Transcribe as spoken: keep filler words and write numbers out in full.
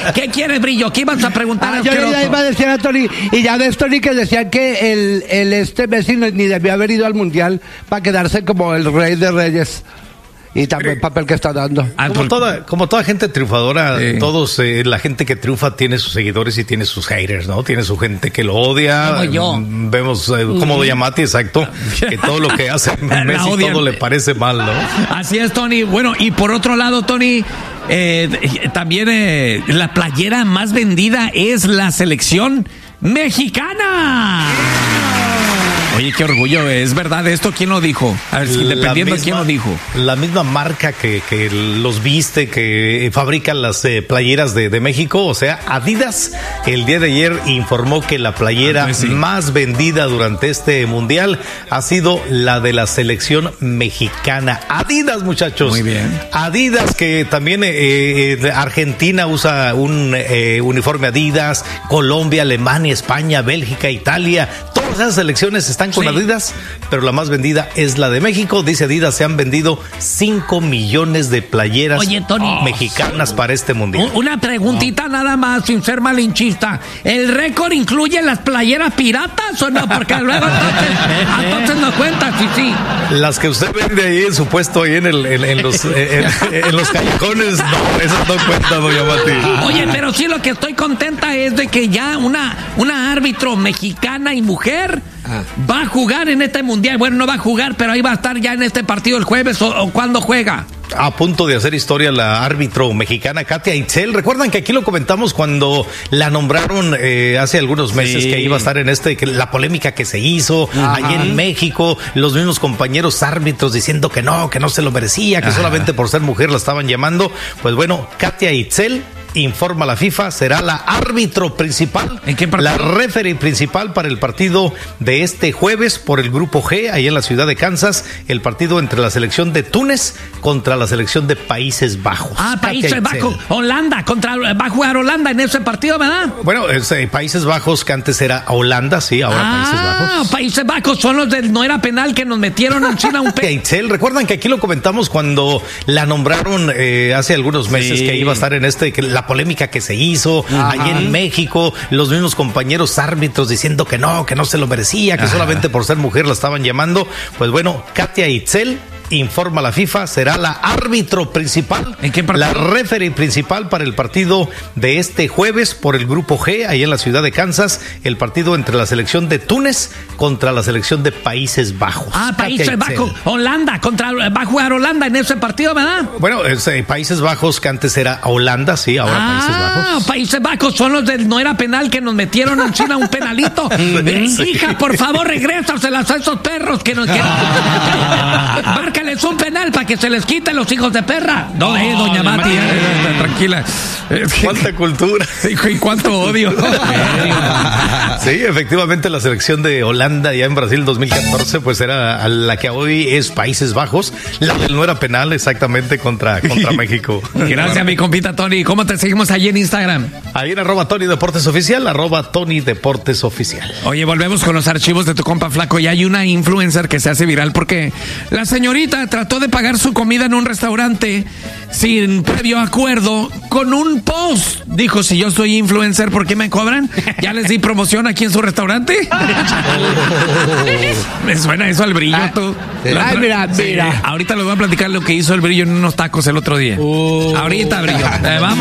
¿Qué quieres, Brillo? ¿Qué ibas a preguntar? Ah, yo ya iba a decir a Tony, y ya ves, Tony, que decían que el, el este Messi ni debió haber ido al Mundial para quedarse como el rey de reyes. Y también el papel que está dando. Como toda, como toda gente triunfadora, sí. todos, eh, la gente que triunfa tiene sus seguidores y tiene sus haters, ¿no? Tiene su gente que lo odia. Como yo. Vemos eh, como Doña Mati, exacto, que todo lo que hace Messi todo le parece mal, ¿no? Así es, Tony. Bueno, y por otro lado, Tony, eh, también eh, la playera más vendida es la selección mexicana. Oye, qué orgullo, ¿es verdad esto? ¿Quién lo dijo? A ver, si dependiendo de quién lo dijo. La misma marca que, que los viste, que fabrica las eh, playeras de, de México, o sea, Adidas, el día de ayer informó que la playera ah, sí. más vendida durante este mundial ha sido la de la selección mexicana. Adidas, muchachos. Muy bien. Adidas, que también eh, eh, Argentina usa un eh, uniforme Adidas, Colombia, Alemania, España, Bélgica, Italia, todas esas selecciones están con sí. Adidas, pero la más vendida es la de México. Dice Adidas, se han vendido cinco millones de playeras Oye, Tony, mexicanas oh, para este mundial. Una preguntita oh. nada más, sin ser malinchista. ¿El récord incluye las playeras piratas o no? Porque luego entonces, entonces no cuenta, sí, sí. Las que usted vende ahí en su puesto, ahí en, el, en, en, los, en, en los callejones, no, esas no cuentan, doña Mati. Oye, pero sí lo que estoy contenta es de que ya una, una árbitro mexicana y mujer ah. va a jugar en este mundial. Bueno, no va a jugar, pero ahí va a estar ya en este partido el jueves o, o cuando juega. A punto de hacer historia la árbitro mexicana Katia Itzel. Recuerdan que aquí lo comentamos cuando la nombraron eh, hace algunos meses sí. que iba a estar en este, que la polémica que se hizo Ajá. allí en México, los mismos compañeros árbitros diciendo que no, que no se lo merecía, que Ajá. solamente por ser mujer la estaban llamando. Pues bueno, Katia Itzel, informa la FIFA, será la árbitro principal, ¿en qué partido? La referee principal para el partido de este jueves por el grupo G, ahí en la ciudad de Kansas, el partido entre la selección de Túnez contra la selección de Países Bajos. Ah, Países Bajos, Holanda, contra, va a jugar Holanda en ese partido, ¿verdad? Bueno, es, eh, Países Bajos, que antes era Holanda, sí, ahora ah, Países Bajos. Países Bajos son los del no era penal que nos metieron en China un pe... Recuerdan que aquí lo comentamos cuando la nombraron eh, hace algunos meses sí. que iba a estar en este, que la polémica que se hizo Ajá. allí en México, los mismos compañeros árbitros diciendo que no, que no se lo merecía, que Ajá. solamente por ser mujer la estaban llamando. Pues bueno, Katia Itzel, informa la FIFA, será la árbitro principal, ¿en qué partido? La referee principal para el partido de este jueves por el grupo G, ahí en la ciudad de Kansas, el partido entre la selección de Túnez contra la selección de Países Bajos. Ah, Países Bajos, Holanda, contra, va a jugar Holanda en ese partido, ¿verdad? Bueno, es, eh, Países Bajos, que antes era Holanda, sí, ahora ah, Países Bajos. Países Bajos son los del no era penal que nos metieron en China un penalito. sí. Hija, por favor, regrésaselas a esos perros que nos... Que... Márcales un penal para que se les quiten los hijos de perra. No, eh, doña Mati, eh, eh, tranquila. Cuánta cultura. Y cuánto odio. Sí, efectivamente la selección de Holanda ya en Brasil dos mil catorce pues era la que hoy es Países Bajos. La del no era penal exactamente contra, contra México. Gracias, mi compita Tony. ¿Cómo te seguimos allí en Instagram? Ahí en arroba Tony Deportes Oficial, arroba Tony Deportes Oficial. Oye, volvemos con los archivos de tu compa Flaco. Y hay una influencer que se hace viral porque la señorita trató de pagar su comida en un restaurante sin previo acuerdo con un post. Dijo, si yo soy influencer, ¿por qué me cobran? Ya les di promoción aquí en su restaurante. Me suena eso al Brillo, tú. Ay, mira, mira. Sí, ahorita les voy a platicar lo que hizo el Brillo en unos tacos el otro día. Uh. Ahorita, Brillo. Eh, vamos.